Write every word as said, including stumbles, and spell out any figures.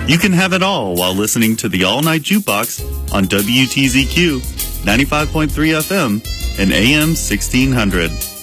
You can have it all while listening to the All Night Jukebox on W T Z Q ninety-five point three F M and A M sixteen hundred.